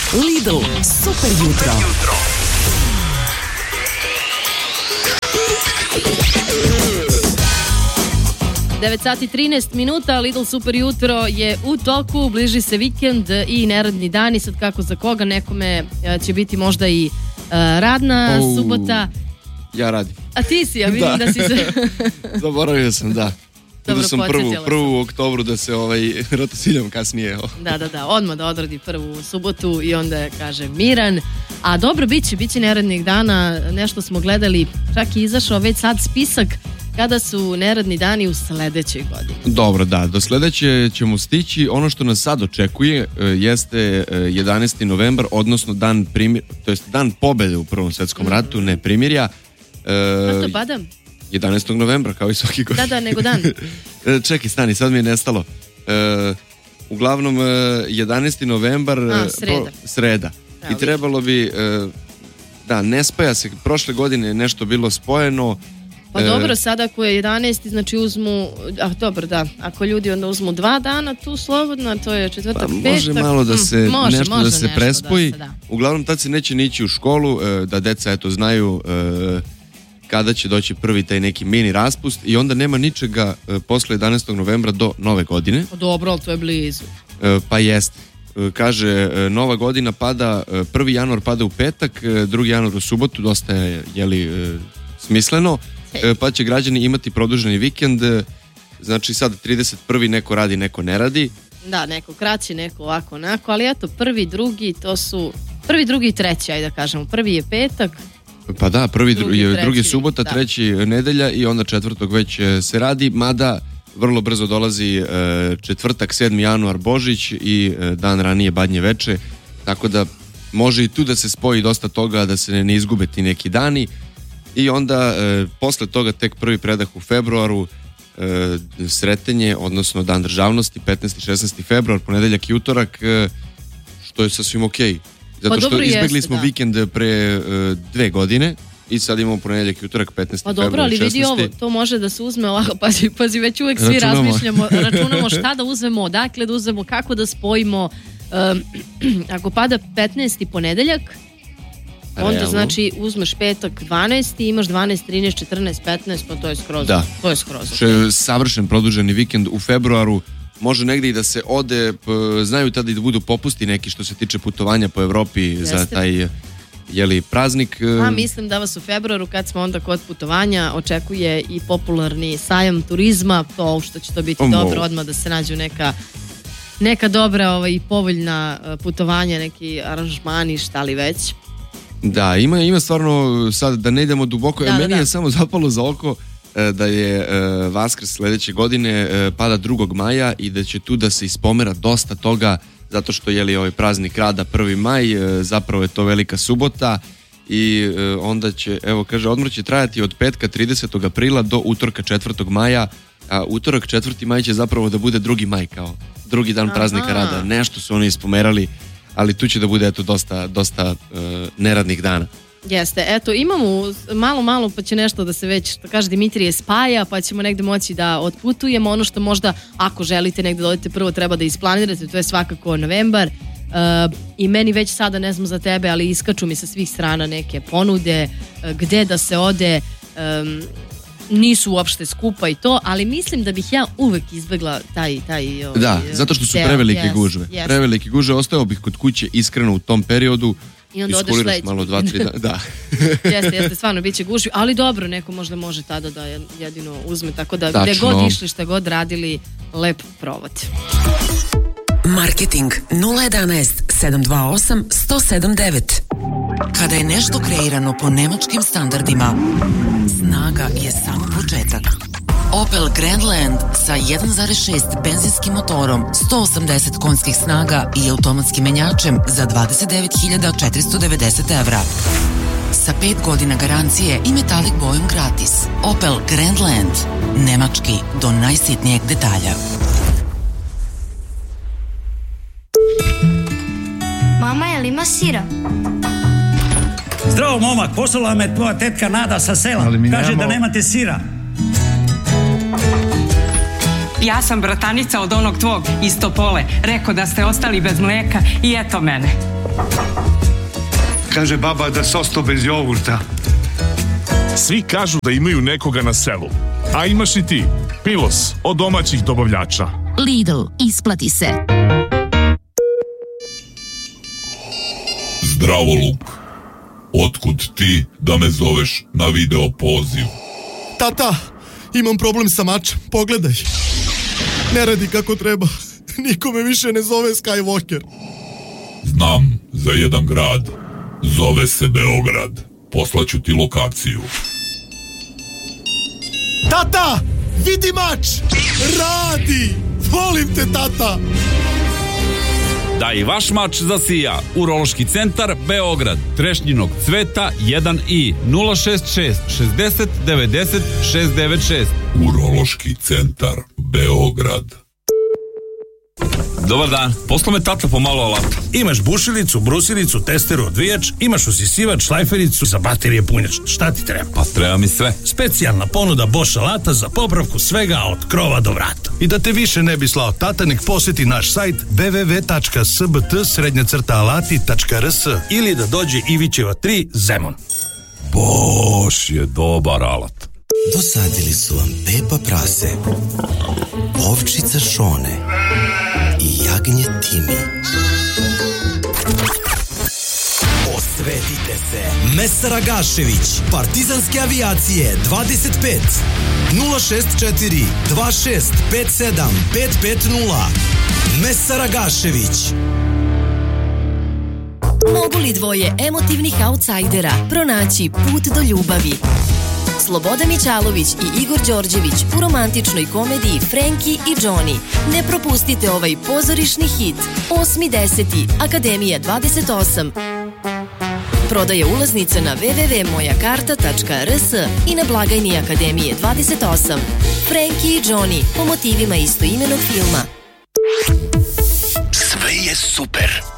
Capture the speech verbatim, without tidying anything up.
Lidl, super jutro. devet sati trinaest minuta, Lidl super jutro je u toku, bliži se vikend i neradni dani, sad kako za koga, nekome će biti možda i uh, radna oh, subota. Ja radim. A ti si, ja vidim da, da si se... Zaboravio sam, da. Dobro, da sam prvu, prvu u oktobru da se ovaj, rotosiljam kasnije. Da, da, da, odmah da odradi prvu subotu i onda kaže miran. A dobro, bit će, bit će neradnih dana, nešto smo gledali, čak i izašao već sad spisak kada su neradni dani u sledećoj godini. Dobro, da, do sledeće ćemo stići. Ono što nas sad očekuje jeste jedanaesti novembar, odnosno dan primir, to jest dan pobede u Prvom svetskom mm-hmm. ratu, ne primirja. Kako to pada? jedanaestog novembra, kao i svaki godin. Da, da, nego dan. Čekaj, stani, sad mi je nestalo. E, uglavnom, jedanaesti novembar, A, sreda. Pro, sreda. I trebalo bi, e, da, ne spaja se, prošle godine je nešto bilo spojeno. Pa dobro, sada ako je jedanaesti, znači uzmu, a dobro, da, ako ljudi onda uzmu dva dana tu slobodno, to je četvrtak, pa, petak. Može malo da se, mm, može, nešto može da se nešto prespoji. da se, da. Uglavnom, tad se neće nići u školu, da deca, eto, znaju e, kada će doći prvi taj neki mini raspust i onda nema ničega e, posle jedanaestog novembra do nove godine. Dobro, ali to je blizu. E, pa jeste. E, kaže, e, nova godina pada, e, prvi januar pada u petak, e, drugi januar u subotu, dosta je, jeli, e, smisleno. E, pa će građani imati produženi vikend, e, znači sad trideset prvi neko radi, neko ne radi. Da, neko kraći, neko ovako, onako, ali eto, prvi, drugi, to su, prvi, drugi i treći, ajde da kažemo, prvi je petak. Pa da, prvi drugi, je treći, drugi subota, da. treći nedelja i onda četvrtog već se radi, mada vrlo brzo dolazi e, četvrtak, sedmi januar, Božić i e, dan ranije Badnje veče, tako da može i tu da se spoji dosta toga, da se ne, ne izgube ti neki dani i onda e, posle toga tek prvi predah u februaru, e, Sretenje, odnosno dan državnosti, petnaesti i šesnaesti februar, ponedeljak i utorak, e, što je sasvim okej. Zato pa što izbegli jeste, smo da. vikend pre uh, dve godine i sad imamo ponedeljak i utorak petnaesti Pa dobro, ali vidi ovo, to može da se uzme ovako, pazi, pazi već uvek svi računamo. razmišljamo, računamo šta da uzmemo, odakle da uzmemo, kako da spojimo. Um, ako pada petnaesti ponedeljak, onda realno. znači uzmeš petak dvanaesti, imaš dvanaest, trinaest, četrnaest, petnaest, pa to je skroz. Da. To je skroz. Što je savršen produženi vikend u februaru, može negde i da se ode, p, znaju tada i da budu popusti neki što se tiče putovanja po Evropi. Jeste. Za taj jeli, praznik. A mislim da vas u februaru, kad smo onda kod putovanja, očekuje i popularni sajam turizma, to što će to biti Omo. dobro, odmah da se nađu neka neka dobra ovaj, i povoljna putovanja, neki aranžmani, šta li već. Da, ima, ima stvarno, sad da ne idemo duboko, da, meni da, da. je samo zapalo za oko da je uh, Vaskrs sledeće godine uh, pada drugog maja i da će tu da se ispomera dosta toga, zato što je li ovaj praznik rada prvi maj, uh, zapravo je to velika subota i uh, onda će, evo kaže, odmor će trajati od petka tridesetog aprila do utorka četvrtog maja, a utorak četvrti maj će zapravo da bude drugi maj, kao drugi dan praznika Aha. rada. Nešto su oni ispomerali, ali tu će da bude eto dosta, dosta uh, neradnih dana. Jeste, eto, imamo malo, malo pa će nešto da se već, što kaže Dimitrije, spaja, pa ćemo negde moći da otputujemo. Ono što možda, ako želite negde da odete, prvo treba da isplanirate, to je svakako novembar. Uh, I meni već sada, ne znam za tebe, ali iskaču mi sa svih strana neke ponude, uh, gde da se ode, um, nisu uopšte skupa i to, ali mislim da bih ja uvek izbegla taj... taj ovaj, da, zato što su deo. prevelike yes, gužve. yes. Prevelike gužve, ostao bih kod kuće iskreno u tom periodu. I onda odeš sledeći. Malo dva, tri dana, da. Jeste, jeste, stvarno biće gužvi, ali dobro, neko možda može tada da jedino uzme, tako da Tačno. Gde god išli, šta god radili, lep provod. Marketing nula jedanaest sedam dva osam jedan zero sedam devet. Kada je nešto kreirano po nemačkim standardima, snaga je samo početak. Opel Grandland sa jedan zarez šest benzinskim motorom, sto osamdeset konjskih snaga i automatskim menjačem za dvadeset devet hiljada četiristo devedeset evra. Sa pet godina garancije i metalik bojom gratis. Opel Grandland. Nemački do najsitnijeg detalja. Mama, je li ima sira? Zdravo, momak, poslala me tvoja tetka Nada sa sela. Kaže nemamo... da nemate sira. Ja sam bratanica od onog tvog iz Topole. Rekao da ste ostali bez mleka i eto mene. Kaže baba da s ostao bez jogurta. Svi kažu da imaju nekoga na selu. A imaš i ti. Pilos od domaćih dobavljača. Lidl, isplati se. Zdravo, Luk. Otkud ti da me zoveš na video poziv? Tata, imam problem sa mačem, pogledaj. Ne radi kako treba. Niko me više ne zove Skywalker. Znam za jedan grad. Zove se Beograd. Poslaću ti lokaciju. Tata, vidi mač! Radi! Volim te, tata! Da i vaš mač zasija. Urološki centar Beograd. Trešnjinog cveta jedan i nula šest šest šezdeset devedeset šest devet šest. Urološki centar Beograd. Dobar dan, posla me tata pomalo alata. Imaš bušilicu, brusilicu, testeru, odvijač, imaš usisivač, šlajfericu, za baterije punjač. Šta ti treba? Pa treba mi sve. Specijalna ponuda Bosch alata za popravku svega od krova do vrata. I da te više ne bi slao tata, nek posjeti naš sajt w w w tačka s b t srednja crta alati tačka r s ili da dođe Ivićeva tri Zemun. Bosch je dobar alat. Dosadili su vam Pepa Prase, ovčica Šone i jagnje Timi. Osvetite se! Mesar Agašević, Partizanske avijacije dvadeset pet nula šest četiri dva šest pet sedam pet pet nula. Mesar Agašević. Mogu li dvoje emotivnih autsajdera pronaći put do ljubavi? Slobodan Mićalović i Igor Đorđević u romantičnoj komediji Frenki i Johnny. Ne propustite ovaj pozorišni hit. osmi deseti Akademija dvadeset osam. Prodaje ulaznica na w w w tačka moja karta tačka r s i na blagajni Akademije dvadeset osam. Frenki i Johnny po motivima istoimenog filma. Sve je super.